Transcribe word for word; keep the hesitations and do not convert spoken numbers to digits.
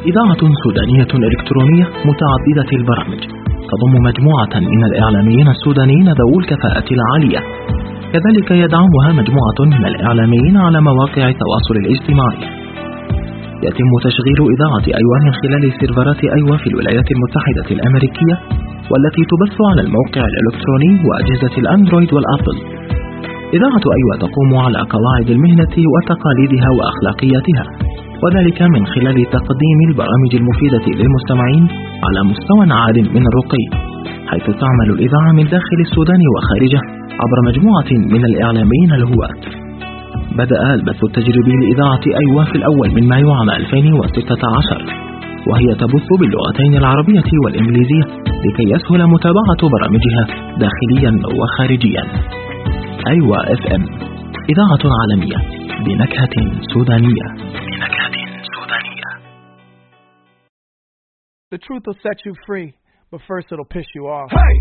إذاعة سودانية إلكترونية متعددة البرامج، تضم مجموعة من الإعلاميين السودانيين ذوو الكفاءة العالية. كذلك يدعمها مجموعة من الإعلاميين على مواقع التواصل الاجتماعي. يتم تشغيل إذاعة أيوة من خلال سيرفرات أيوة في الولايات المتحدة الأمريكية، والتي تبث على الموقع الإلكتروني وأجهزة الأندرويد والأبل. إذاعة أيوة تقوم على قواعد المهنة وتقاليدها وأخلاقياتها، وذلك من خلال تقديم البرامج المفيدة للمستمعين على مستوى عال من الرقي، حيث تعمل الإذاعة من داخل السودان وخارجه عبر مجموعة من الإعلاميين الهواة. بدأ البث التجريبي لإذاعة أيوة في الأول من مايو عام ألفين وستة عشر، وهي تبث باللغتين العربية والإنجليزية لكي يسهل متابعة برامجها داخليا وخارجيا. أيوة إف إم، إذاعة عالمية بنكهة سودانية. بنكهة سودانية. The truth will set you free, but first it'll piss you off. Hey!